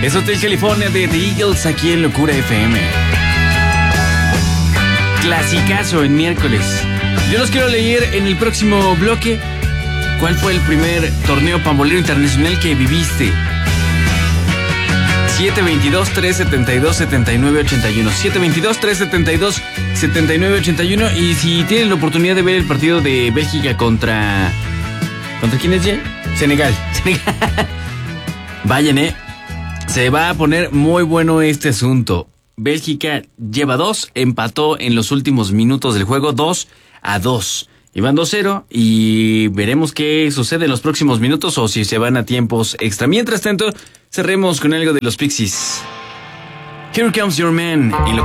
Es Hotel California de The Eagles aquí en Locura FM. Clasicazo en miércoles. Yo los quiero leer en el próximo bloque. ¿Cuál fue el primer torneo pambolero internacional que viviste? 722-372-7981. 722-372-7981. Y si tienen la oportunidad de ver el partido de Bélgica contra... ¿Contra quién es, Jay? Senegal. Vayan, se va a poner muy bueno este asunto. Bélgica lleva 2, empató en los últimos minutos del juego 2-2. Iban 2-0 y veremos qué sucede en los próximos minutos o si se van a tiempos extra. Mientras tanto, cerremos con algo de los Pixies. Here Comes Your Man.